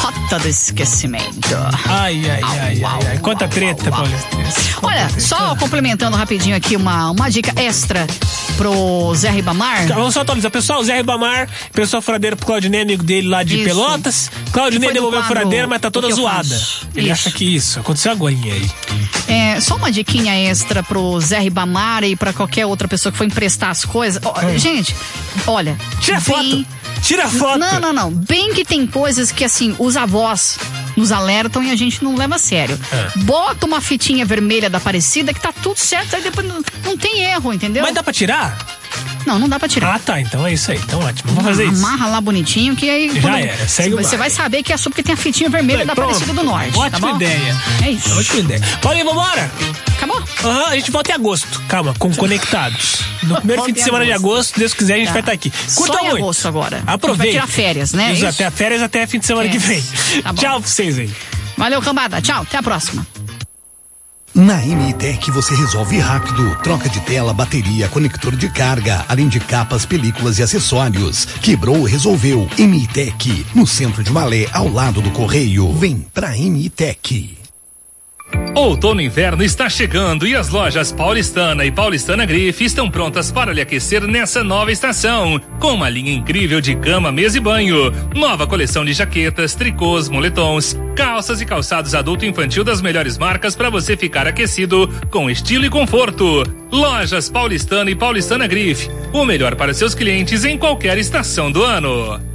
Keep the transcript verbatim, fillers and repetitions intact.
rota do esquecimento. Ai, ai, ai, ai, ai, ai. Quanta treta, Paulista. Olha, só complementando rapidinho aqui uma, uma dica extra pro Zé Ribamar. Vamos só atualizar. Pessoal, o Zé Ribamar, pessoal furadeira pro Claudinei, amigo dele lá de Isso. Pelotas. Claudinei devolveu a furadeira, mas tá toda zoada. Ele Isso. acha que isso aconteceu agora aí. É, só uma diquinha extra pro Zé Ribamar e pra qualquer outra pessoa que for emprestar as coisas. Ó, hum. Gente, olha. Tira bem... foto! Tira foto! Não, não, não. Bem que tem coisas que, assim, os avós nos alertam e a gente não leva a sério. É. Bota uma fitinha vermelha da Aparecida que tá tudo certo, aí depois não, não tem erro, entendeu? Mas dá pra tirar? Não, não dá pra tirar. Ah, tá. Então é isso aí. Então ótimo. Vamos fazer isso. Amarra lá bonitinho que aí... Já quando, era. Segue você o vai saber que é só porque tem a fitinha vermelha da Pronto. Aparecida do Norte. Ótima tá bom? ideia. É isso. Ótima ideia. Paulinho, vambora? Acabou? Aham, a gente volta em agosto. Calma, com Conectados. No primeiro Volta fim de em semana de agosto. agosto, se Deus quiser, a gente Tá. vai estar aqui. Curta Só em muito. agosto agora. Aproveita. Vai tirar férias, né? Isso, Isso? até férias, até fim de semana que vem. Tá bom. Tchau pra vocês aí. Valeu, cambada. Tchau. Até a próxima. Na M I Tech você resolve rápido. Troca de tela, bateria, conector de carga, além de capas, películas e acessórios. Quebrou, resolveu. M I Tech, no centro de Malé, ao lado do Correio. Vem pra M I Tech. Outono e inverno está chegando e as lojas Paulistana e Paulistana Grife estão prontas para lhe aquecer nessa nova estação, com uma linha incrível de cama, mesa e banho. Nova coleção de jaquetas, tricôs, moletons, calças e calçados adulto e infantil das melhores marcas para você ficar aquecido com estilo e conforto. Lojas Paulistana e Paulistana Grife, o melhor para seus clientes em qualquer estação do ano.